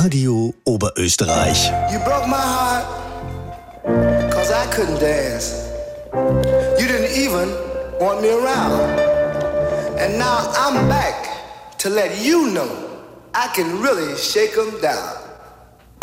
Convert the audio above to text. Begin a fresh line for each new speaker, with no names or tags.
Radio Oberösterreich.
You broke my heart, 'cause I couldn't dance. You didn't even want me around. And now I'm back to let you know I can really shake 'em down.